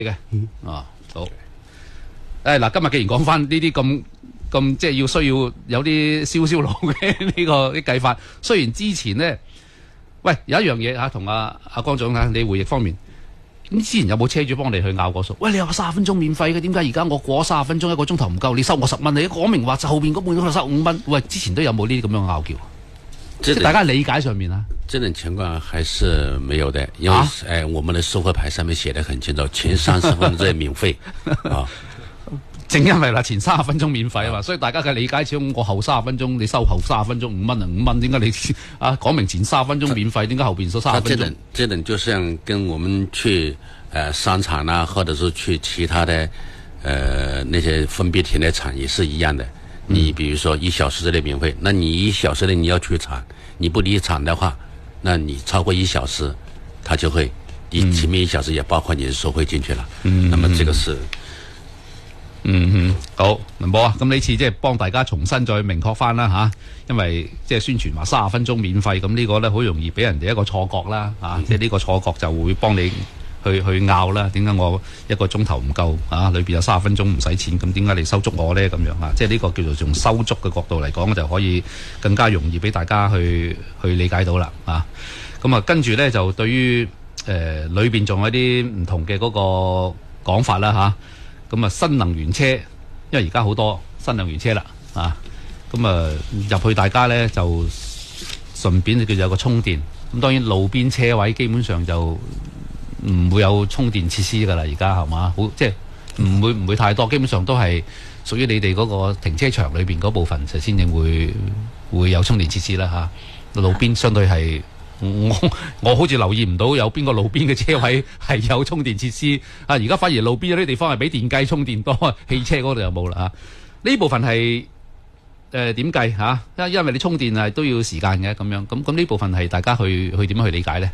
嘅。好。嗱，今日既然講翻呢啲咁即係需要有啲燒腦嘅呢個啲計法，雖然之前呢，喂有一樣嘢嚇，同阿江總嚇你回憶方面，咁之前有冇車主幫你去拗過數？喂，你有30分鐘免費嘅，點解而家我過30分鐘1個鐘頭唔夠，你收我10蚊？你講明話就後邊嗰半個鐘頭收5蚊？喂，之前都有冇呢啲咁樣拗撬？即係大家理解上面啊？ 這種情況還是沒有的，因為我們的收費牌上面寫得很清楚，前30分鐘免費啊。 正因為前30分鐘免費啊嘛，所以大家嘅理解始終我後30分鐘你收後30分鐘5蚊5蚊，點解你講明前30分鐘免費，點解後邊收30分鐘？ 這種就像跟我們去商場啊，或者是去其他的那些封閉停車場也是一樣的。你比如說1小時之內免費，那你1小時內你要去場，你不離場的話，那你超過1小時，它就會你前面1小時也包括你的收費進去了。那麼這個是。 好，文博啊，咁呢次即係幫大家重新再明確翻啦吓，因為即係宣傳話30分鐘免費，咁呢個咧好容易俾人哋一個錯覺啦，即係呢個錯覺就會幫你去拗啦。點解我1個鐘頭唔夠裏邊有30分鐘唔使錢，咁點解你收足我咧？咁樣即係呢個叫做從收足嘅角度嚟講，就可以更加容易俾大家去理解到啦。咁啊，跟住咧就對於裏邊仲有一啲唔同嘅嗰個講法啦吓。咁新能源車，因為而家好多新能源車啦，咁入去大家咧就順便叫做有個充電。咁當然路邊車位基本上就唔會有充電設施噶啦，而家係嘛？好即係唔會太多，基本上都係屬於你哋嗰個停車場裏邊嗰部分就先至會有充電設施啦嚇。路邊相對係。我好似留意唔到有邊個路邊嘅車位係有充電設施而家反而路邊有啲地方係俾電計充電多，汽車嗰度又冇啦呢部分係點計因為你充電都要時間嘅咁樣，咁呢部分係大家去點樣去理解呢？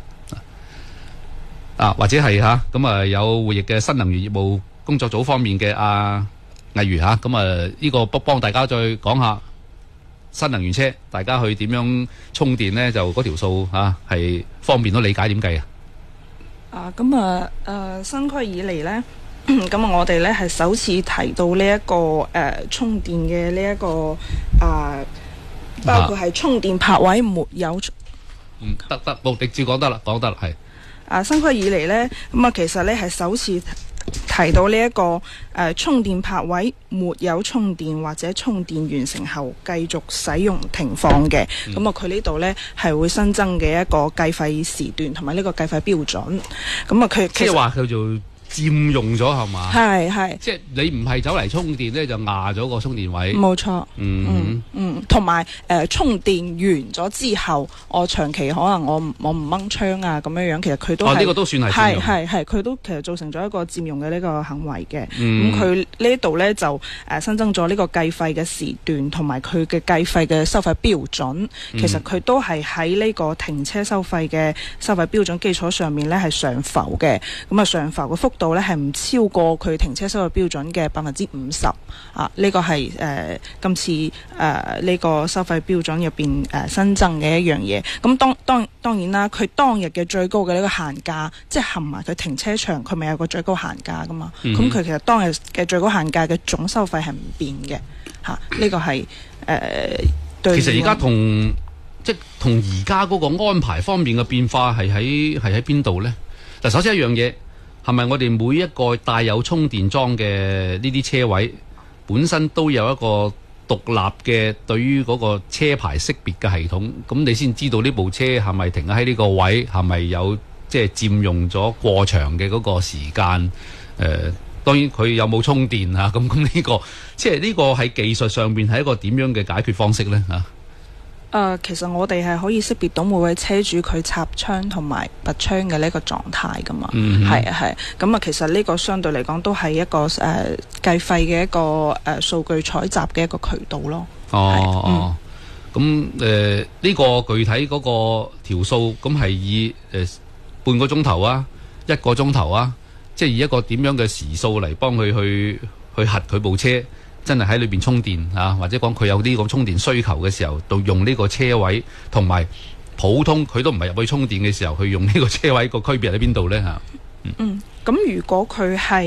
或者係咁有活躍嘅新能源業務工作組方面嘅魏如咁呢個幫大家再講下。新能源車，大家去點樣充電呢？就嗰條數係方便到理解點計新區以嚟呢，咁我哋呢係首次提到呢一個充電嘅呢一個包括係充電泊位沒有。 得，目的照講得啦，係。 新區以嚟呢，其實呢係首次提到呢一個充電泊位沒有充電或者充電完成後繼續使用停放嘅，佢呢度呢係會新增嘅一個計費時段同埋呢個計費標準。佢即係話叫做佔用咗係嘛？ 係， 即係你唔係走嚟充電咧，就壓咗個充電位。 冇錯。同埋充電完咗之後，我長期可能我唔掹槍咁樣，其實佢都係呢個都算係佔用。係，佢都其實造成咗一個佔用嘅呢個行為嘅。佢呢度咧就新增咗呢個計費嘅時段同埋佢嘅計費嘅收費標準。其實佢都係喺呢個停車收費嘅收費標準基礎上面咧係上浮嘅。上浮嘅幅度咧係唔超過佢停車收費標準嘅50%呢個係今次呢個收費標準入邊新增嘅一樣嘢。咁當然啦，佢當日嘅最高嘅呢個限價，即係含埋佢停車場，佢咪有個最高限價噶嘛？咁佢其實當日嘅最高限價嘅總收費係唔變嘅呢個係對。 其實而家同而家嗰個安排方面嘅變化係喺邊度呢？嗱，首先一樣嘢。係咪我哋每一個帶有充電樁嘅呢啲車位本身都有一個獨立嘅對於嗰個車牌識別嘅系統？咁你先知道呢部車係咪停喺呢個位，係咪有即係佔用咗過長嘅嗰個時間？當然佢有冇充電咁呢個即係呢個喺技術上面係一個點樣嘅解決方式呢？ 其實我哋係可以識別到每位車主佢插窗同埋拔窗嘅呢個狀態噶嘛，係咁其實呢個相對嚟講都係一個計費嘅一個數據採集嘅一個渠道咯。 咁呢個具體嗰個條數咁係以半個鐘頭1個鐘頭即係以一個點樣嘅時數嚟幫佢去核佢部車。真係喺裏邊充電或者講佢有呢個充電需求嘅時候，到用呢個車位，同埋普通佢都唔係入去充電嘅時候，去用呢個車位個區別喺邊度呢？ 咁如果佢係